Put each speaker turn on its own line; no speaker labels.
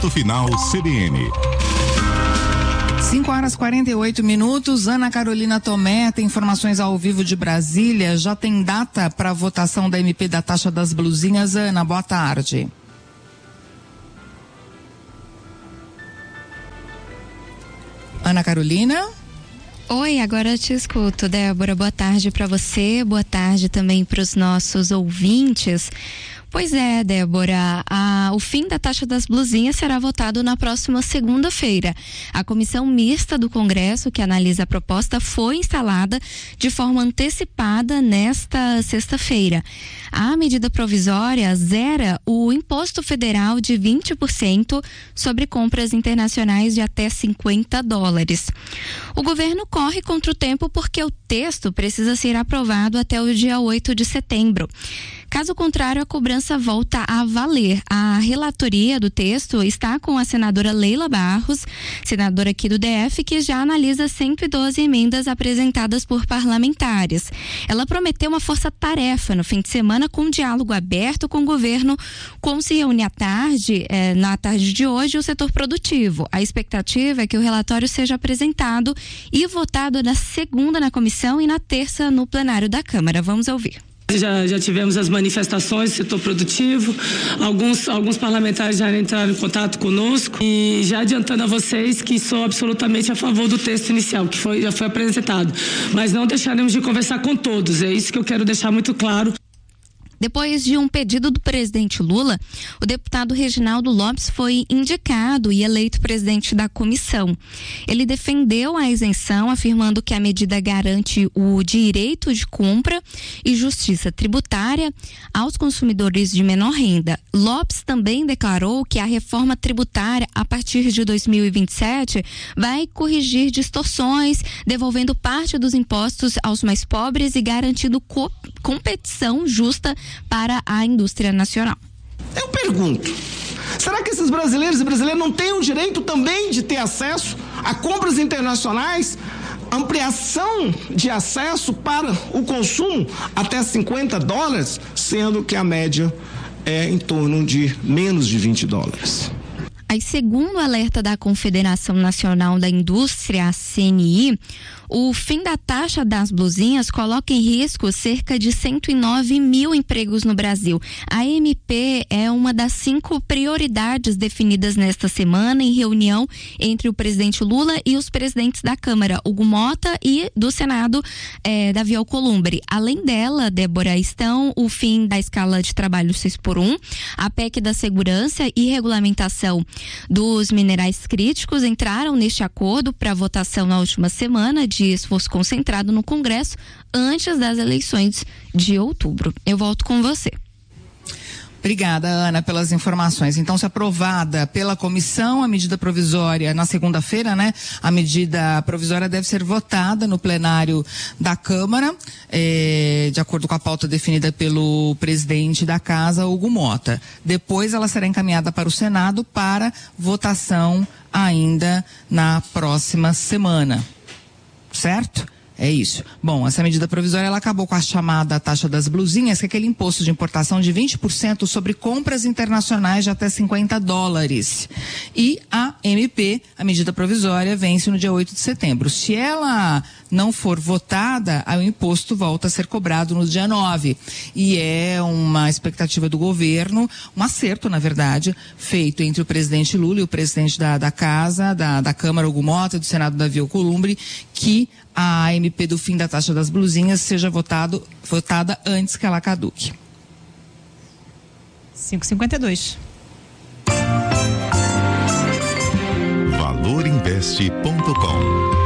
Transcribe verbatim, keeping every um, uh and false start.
Ponto final C B N.
cinco horas e quarenta e oito minutos. Ana Carolina Tomé tem informações ao vivo de Brasília. Já tem data para votação da M P da taxa das blusinhas? Ana, boa tarde. Ana Carolina?
Oi, agora eu te escuto, Débora. Boa tarde para você, boa tarde também para os nossos ouvintes. Pois é, Débora, a, o fim da taxa das blusinhas será votado na próxima segunda-feira. A comissão mista do Congresso, que analisa a proposta, foi instalada de forma antecipada nesta sexta-feira. A medida provisória zera o imposto federal de vinte por cento sobre compras internacionais de até cinquenta dólares. O governo corre contra o tempo porque o texto precisa ser aprovado até o dia oito de setembro. Caso contrário, a cobrança volta a valer. A relatoria do texto está com a senadora Leila Barros, senadora aqui do D F, que já analisa cento e doze emendas apresentadas por parlamentares. Ela prometeu uma força-tarefa no fim de semana com um diálogo aberto com o governo, como se reúne à tarde, eh, na tarde de hoje, o setor produtivo. A expectativa é que o relatório seja apresentado e votado na segunda na comissão e na terça no plenário da Câmara. Vamos ouvir.
Já, já tivemos as manifestações do setor produtivo, alguns, alguns parlamentares já entraram em contato conosco e já adiantando a vocês que sou absolutamente a favor do texto inicial que foi, já foi apresentado, mas não deixaremos de conversar com todos, é isso que eu quero deixar muito claro.
Depois de um pedido do presidente Lula, o deputado Reginaldo Lopes foi indicado e eleito presidente da comissão. Ele defendeu a isenção, afirmando que a medida garante o direito de compra e justiça tributária aos consumidores de menor renda. Lopes também declarou que a reforma tributária, a partir de dois mil e vinte e sete, vai corrigir distorções, devolvendo parte dos impostos aos mais pobres e garantindo co- competição justa para a indústria nacional.
Eu pergunto, será que esses brasileiros e brasileiras não têm o direito também de ter acesso a compras internacionais, ampliação de acesso para o consumo até cinquenta dólares, sendo que a média é em torno de menos de vinte dólares?
Aí, segundo o alerta da Confederação Nacional da Indústria, a C N I, o fim da taxa das blusinhas coloca em risco cerca de cento e nove mil empregos no Brasil. A M P é uma das cinco prioridades definidas nesta semana em reunião entre o presidente Lula e os presidentes da Câmara, Hugo Mota, e do Senado, eh, Davi Alcolumbre. Além dela, Débora, estão o fim da escala de trabalho seis por um, a P E C da segurança e regulamentação dos minerais críticos entraram neste acordo para votação na última semana de esforço concentrado no Congresso antes das eleições de outubro. Eu volto com você.
Obrigada, Ana, pelas informações. Então, se aprovada pela comissão, a medida provisória na segunda-feira, né? A medida provisória deve ser votada no plenário da Câmara, eh, de acordo com a pauta definida pelo presidente da Casa, Hugo Mota. Depois ela será encaminhada para o Senado para votação ainda na próxima semana. Certo? É isso. Bom, essa medida provisória ela acabou com a chamada taxa das blusinhas, que é aquele imposto de importação de vinte por cento sobre compras internacionais de até cinquenta dólares. E a M P, a medida provisória, vence no dia oito de setembro. Se ela não for votada, o imposto volta a ser cobrado no dia nove. E é uma expectativa do governo, um acerto, na verdade, feito entre o presidente Lula e o presidente da, da Casa, da, da Câmara, Hugo Mota, e do Senado, Davi Alcolumbre, que a M P do fim da taxa das blusinhas seja votado, votada antes que ela caduque.
cinco e cinquenta e dois.
valor investe ponto com